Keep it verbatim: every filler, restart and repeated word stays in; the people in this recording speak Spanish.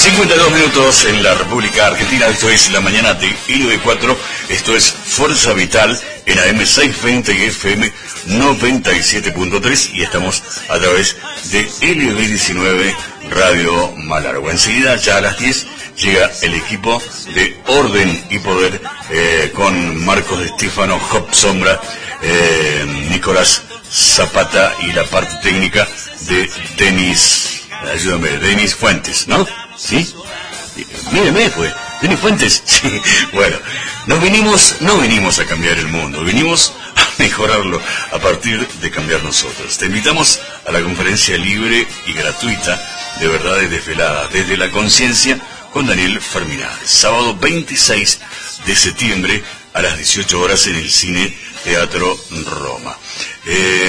cincuenta y dos minutos en la República Argentina. Esto es la mañana de L B cuatro. Esto es Fuerza Vital en A M seiscientos veinte y F M noventa y siete punto tres. Y estamos a través de L B diecinueve Radio Malargüe. Enseguida, ya a las diez, llega el equipo de Orden y Poder eh, con Marcos de Estífano, Job Sombra, eh, Nicolás Zapata y la parte técnica de Denis, ayúdame, Denis Fuentes, ¿no? ¿Sí? Míreme, pues, Denis Fuentes. Sí. Bueno, nos vinimos, no vinimos a cambiar el mundo, vinimos a mejorarlo a partir de cambiar nosotros. Te invitamos a la conferencia libre y gratuita de Verdades Desveladas desde la Conciencia con Daniel Ferminares, sábado veintiséis de septiembre a las dieciocho horas en el Cine Teatro Roma. Eh,